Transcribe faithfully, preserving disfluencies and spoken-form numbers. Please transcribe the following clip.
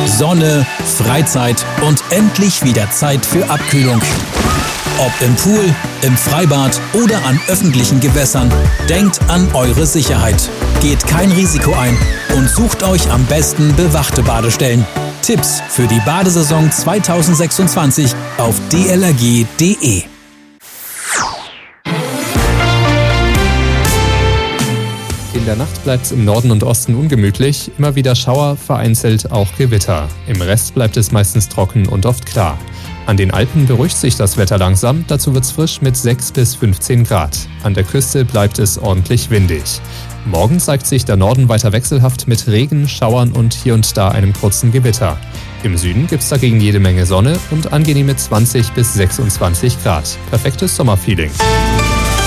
Sonne, Freizeit und endlich wieder Zeit für Abkühlung. Ob im Pool, im Freibad oder an öffentlichen Gewässern, denkt an eure Sicherheit. Geht kein Risiko ein und sucht euch am besten bewachte Badestellen. Tipps für die Badesaison zweitausendsechsundzwanzig auf d l r g punkt d e. In der Nacht bleibt es im Norden und Osten ungemütlich, immer wieder Schauer, vereinzelt auch Gewitter. Im Rest bleibt es meistens trocken und oft klar. An den Alpen beruhigt sich das Wetter langsam, dazu wird's frisch mit sechs bis fünfzehn Grad. An der Küste bleibt es ordentlich windig. Morgen zeigt sich der Norden weiter wechselhaft mit Regen, Schauern und hier und da einem kurzen Gewitter. Im Süden gibt's dagegen jede Menge Sonne und angenehme zwanzig bis sechsundzwanzig Grad. Perfektes Sommerfeeling.